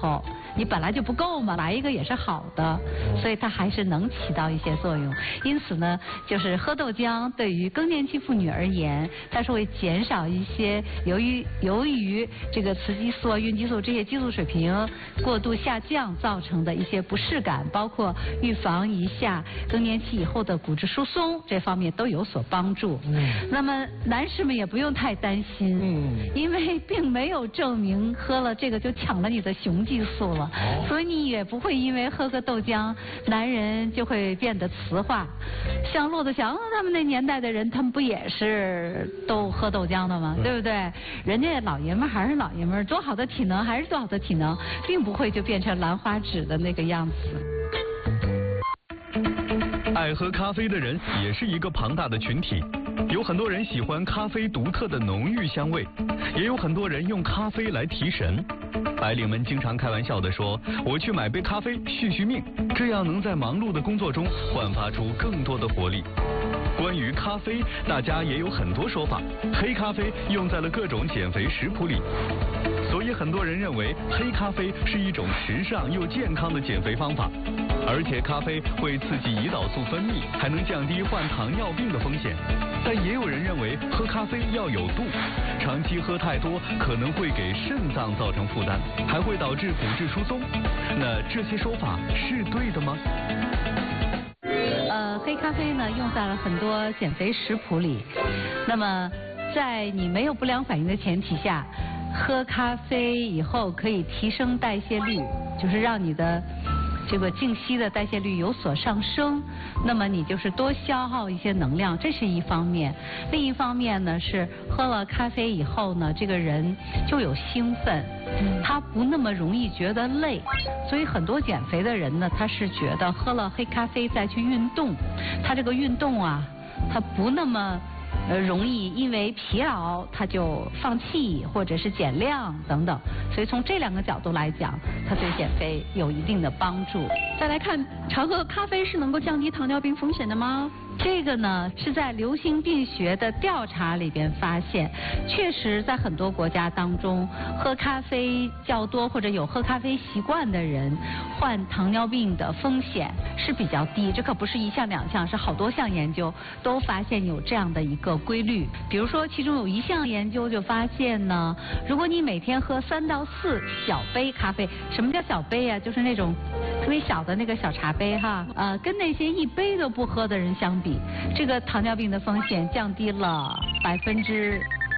候，你本来就不够嘛，来一个也是好的，所以它还是能起到一些作用。因此呢，就是喝豆浆对于更年期妇女而言，它是会减少一些由于这个雌激素啊、孕激素这些激素水平过度下降造成的一些不适感，包括预防一下更年期以后的骨质疏松这方面都有所帮助。那么男士们也不用太担心，因为并没有证明喝了这个就抢了你的雄激素了，所以你也不会因为喝个豆浆，男人就会变得雌化。像骆驼祥他们那年代的人，他们不也是都喝豆浆的吗？对不对？人家老爷们还是老爷们，多好的体能还是多好的体能，并不会就变成兰花指的那个样子。 爱喝咖啡的人也是一个庞大的群体，有很多人喜欢咖啡独特的浓郁香味，也有很多人用咖啡来提神。白领们经常开玩笑地说，我去买杯咖啡续续命，这样能在忙碌的工作中焕发出更多的活力。关于咖啡，大家也有很多说法，黑咖啡用在了各种减肥食谱里，所以很多人认为黑咖啡是一种时尚又健康的减肥方法。而且咖啡会刺激胰岛素分泌，还能降低患糖尿病的风险。但也有人认为喝咖啡要有度，长期喝太多可能会给肾脏造成负担，还会导致骨质疏松。那这些说法是对的吗？ 黑咖啡呢用在了很多减肥食谱里。那么在你没有不良反应的前提下，喝咖啡以后可以提升代谢率，就是让你的这个静息的代谢率有所上升，那么你就是多消耗一些能量，这是一方面。另一方面呢是喝了咖啡以后呢，这个人就有兴奋，他不那么容易觉得累，所以很多减肥的人呢，他是觉得喝了黑咖啡再去运动，他这个运动啊，他不那么容易因为疲劳他就放弃或者是减量等等，所以从这两个角度来讲，它对减肥有一定的帮助。 再来看，常喝咖啡是能够降低糖尿病风险的吗？ 这个呢是在流行病学的调查里边发现，确实在很多国家当中，喝咖啡较多或者有喝咖啡习惯的人，患糖尿病的风险是比较低。这可不是一项两项，是好多项研究都发现有这样的一个规律。比如说，其中有一项研究就发现呢，如果你每天喝3到4小杯咖啡，什么叫小杯啊？就是那种特别小的那个小茶杯哈，跟那些1杯都不喝的人相比，这个糖尿病的风险降低了25%。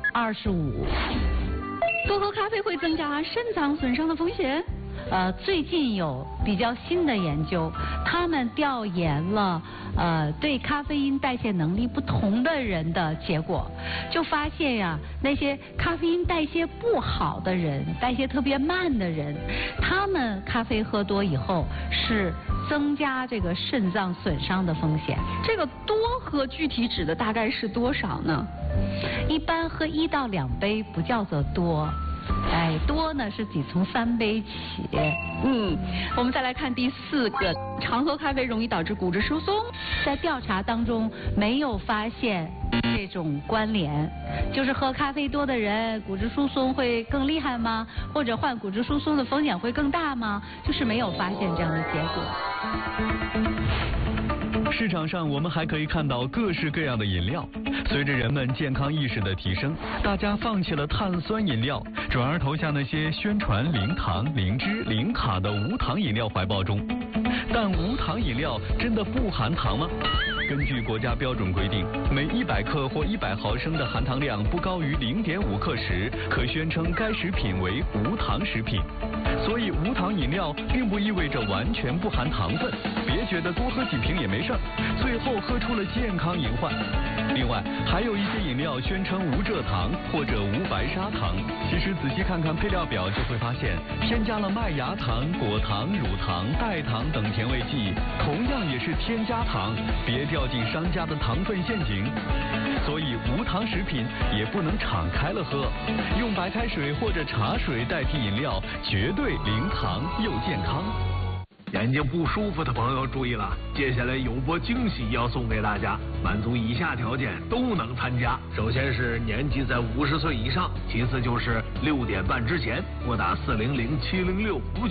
多喝咖啡会增加肾脏损伤的风险？ 最近有比较新的研究，他们调研了对咖啡因代谢能力不同的人的结果，就发现呀，那些咖啡因代谢不好的人，代谢特别慢的人，他们咖啡喝多以后是增加这个肾脏损伤的风险。 这个多喝具体指的大概是多少呢？ 一般喝1到2杯不叫做多。多呢是得从3杯起。 我们再来看第4个，常喝咖啡容易导致骨质疏松。 在调查当中没有发现这种关联，就是喝咖啡多的人骨质疏松会更厉害吗？或者患骨质疏松的风险会更大吗？就是没有发现这样的结果。 市场上我们还可以看到各式各样的饮料。随着人们健康意识的提升，大家放弃了碳酸饮料，转而投向那些宣传零糖、零脂、零卡的无糖饮料怀抱中。但无糖饮料真的不含糖吗？根据国家标准规定，每100克或100毫升的含糖量不高于0.5克时，可宣称该食品为无糖食品。所以无糖饮料并不意味着完全不含糖分，别觉得多喝几瓶也没事儿，最后喝出了健康隐患。另外，还有一些饮料宣称无蔗糖或者无白砂糖，其实仔细看看配料表就会发现，添加了麦芽糖、果糖、乳糖、代糖等甜味剂，同样也是添加糖，别掉进商家的糖分陷阱。所以无糖食品也不能敞开了喝，用白开水或者茶水代替饮料，绝对零糖又健康。 眼睛不舒服的朋友注意了，接下来有波惊喜要送给大家，满足以下条件都能参加。首先是年纪在50岁以上，其次就是6点半之前拨打400-706-59